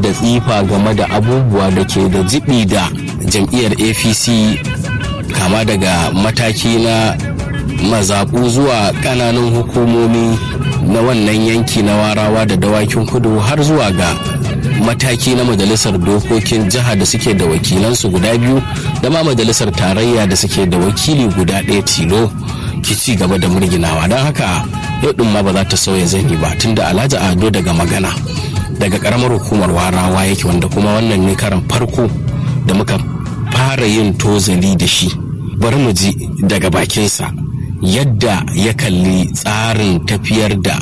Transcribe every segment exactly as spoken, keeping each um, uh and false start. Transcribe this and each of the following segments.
da tsifa game da abubuwa da ke da jibi da jam'iyyar A P C, kama daga mataki na mazaɓu zuwa ƙananan hukumomi na wannan yanki na Warawa da Dawakin Kudu har zuwa ga mataki na majalisar dokokin jiha da suke da wakilansu guda biyu da ma majalisar tarayya da suke da wakili guda ɗaya tilo ki ci gaba da murginawa. Don haka yau ɗin ma ba za ta sauya zani ba, tunda Alhaji Ado daga magana daga ƙaramar hukumar Warawa yake, wanda kuma wannan ne karan farko da muka fara yin tozali da shi. Bari mu ji daga bakinsa yadda ya kalli tsarin tafiyar da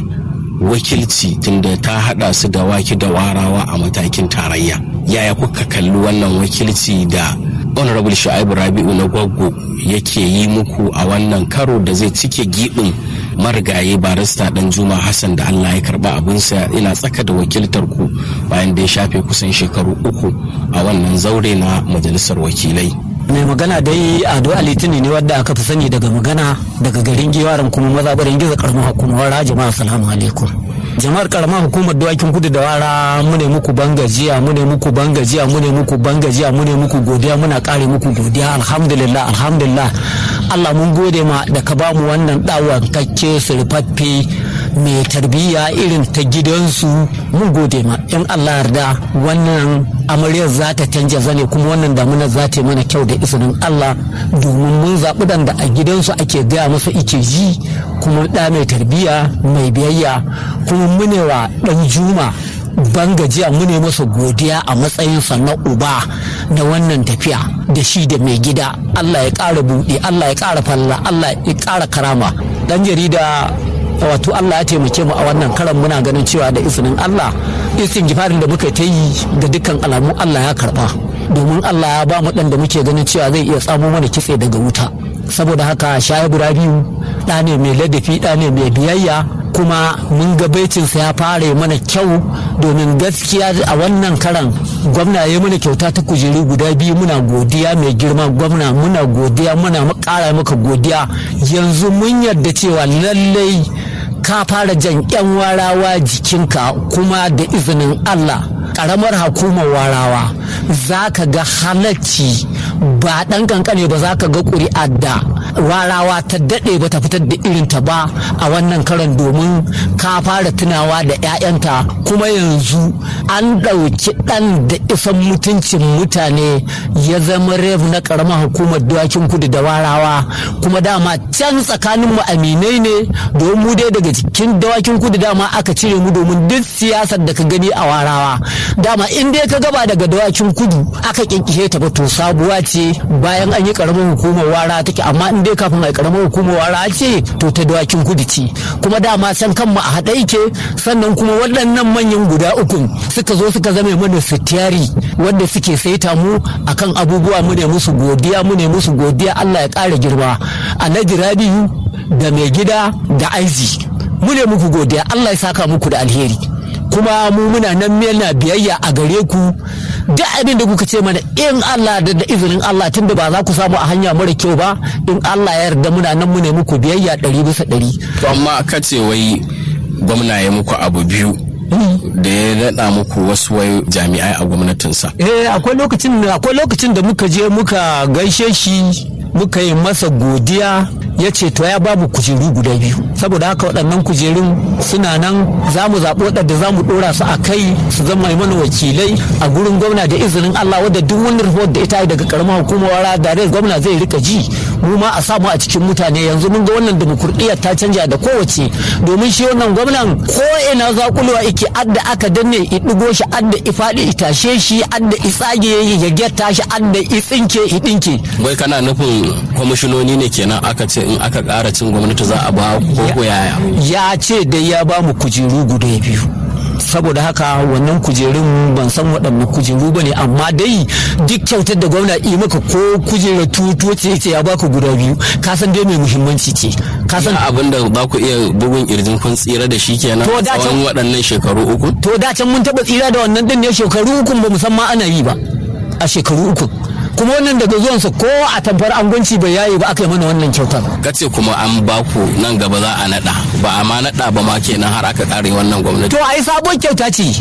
wakilci tunda ta hada su da waki da Warawa a matakin tarayya. Yaya kuka kalli wannan wakilci da Honorable Shu'aibu Rabi'u na Gwaggo yake yi muku a wannan karo da zai cike gibin marigayi barista Danjuma Hassan da Allah ya karba abinsa ina tsaka da wakiltar ku bayan da ya shafe kusan shekaru uku a wannan zaure na majalisar wakilai? Mai magana dai Ado Alitini ne wadda aka fi sani daga magana daga garin Giwaran kuma mazaɓarin Giza karamar hukumar Wara. Jama'a assalamu alaikum. Jama'ar karamar hukumar Dawakin Kudu da Wara, mu ne muku bangajiya mu ne muku bangajiya mu ne muku bangajiya mu ne muku godiya, muna kare muku godiya. Alhamdulillah alhamdulillah Allah mun gode ma da ka bamu wannan dawan kakke surfaffe mai tarbiyya irin ta gidansu. Mun gode ma in Allah yarda wannan amaryar za ta canja zane kuma wannan damunar za ta yi mana kyau da izinin Allah, domin mun zaɓi dan da a gidansu ake gaya masa ike ji, kuma ɗa mai tarbiyya mai biyayya, kuma munewa ɗan Juma bangajiya mu ne masa godiya a matsayinsa na uba na wannan tafiya da shi da mai gida. Allah ya ƙara buɗe, Allah ya ƙara falla, Allah ya ƙara karama. Ɗan jarida wato Allah ya taimake mu a wannan karan, muna ganin cewa da izinin Allah istighfarin da muka ta yi ga dukkan alamu Allah ya karba, domin Allah ya ba mu dan da muke ganin cewa zai iya tsamo mana kitse daga wuta. Saboda haka Shu'aibu Rabi'u da ne mai ladafi, da ne mai biyayya, kuma mun ga baitinsa ya fara mana kyau, domin gaskiya a wannan karan gwamna ya mana kyauta ta kujeru guda biyu. Muna godiya mai girma gwamna, muna godiya, muna ƙara maka godiya. Yanzu mun yarda cewa lallai ka fara jan yan Warawa jikinka, kuma da izinin Allah karamar hukumar Warawa za ka ga halacci ba ɗan kankane ba, za ka ga ƙuri'ar da Warawa ta daɗe ba ta fitar da irinta ba a wannan karan, domin ka fara tunawa da 'ya'yanta, kuma yanzu an ɗauki ɗan da isan mutuncin mutane ya zama rev na ƙaramar hukumar Dawakin Kudu da Warawa. Kuma dama can tsakanin mu aminai ne, domin mu dai daga cikin Dawakin Kudu dama aka cire mu, domin duk siyasar da ka gani a Warawa dama in dai ka gaba daga Dawakin Kudu aka kinkishe ta ba to sabuwa ce bayan an yi ƙaramar hukumar Wara take, amma in dai kafin a ƙaramar hukumar Wara ce to ta Dawakin Kudu ce. Kuma dama san kanmu a haɗe yake, sannan kuma waɗannan manyan guda uku suka zo suka zame mana sitiyari wanda suke saita mu akan abubuwa. mu ne musu godiya mu ne musu godiya Allah ya ƙara girma. Alhaji Rabi'u da mai gida da Aizi mu ne muku godiya, Allah ya saka muku da alheri, kuma mu muna nan mena biyayya a gare ku. Duk abin da kuka ce mana in Allah da da izinin Allah, tunda ba za ku samu a hanya mara kyau ba, in Allah ya yarda muna nan mu ne muku biyayya ɗari bisa ɗari. To amma ka ce wai gwamna ya muku abu biyu da ya naɗa muku wasu wai jami'ai a gwamnatinsa. Eh akwai lokacin akwai lokacin da muka je muka gaishe shi, muka yi masa godiya, ya ce to ya babu kujeru guda biyu, saboda haka waɗannan kujerun suna nan, za mu zaɓi waɗanda za mu ɗora su a kai su zama mana wakilai a gurin gwamna da izinin Allah, wadda duk wani report da ita daga karamar hukumar Wara da gwamna zai rika ji, mu ma a samu a cikin mutane. Yanzu mun ga wannan demokuraɗiyyar ta canja da kowace, domin shi wannan gwamnan ko ina zakulowa yake, adda aka danne i ɗigo shi, adda i faɗi i tashe shi, adda i tsage ya getta shi, adda i tsinke i ɗinke. Wai kana nufin kwamishinoni ne kenan aka ce in aka ƙara cin gwamnati za a ba ko yaya? Ya ce dai ya ba mu kujeru guda biyu, saboda haka wannan kujerun ban san waɗannan kujeru ba ne, amma dai duk kyautar da gwamna yi maka ko kujerar tutu ce ce ya baka guda biyu, ka san dai mai muhimmanci ce. Ka san abin da ba ku iya bugun kirjin kun tsira da shi kenan tsawon waɗannan shekaru uku? To da can mun taɓa tsira da wannan din ne, shekaru uku ba mu san ma ana yi ba a shekaru uku. Kuma wannan daga zuwansa ko a tamfar angwanci bai yayi ba aka yi mana wannan kyautar. Kace kuma an baku nan gaba za a naɗa, ba a ma naɗa ba ma kenan har aka ƙare wannan gwamnati. To ai sabon kyauta ce.